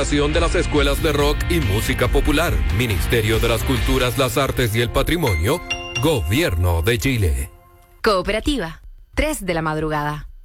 Federación de las Escuelas de Rock y Música Popular, Ministerio de las Culturas, las Artes y el Patrimonio, Gobierno de Chile. Cooperativa, 3 de la madrugada.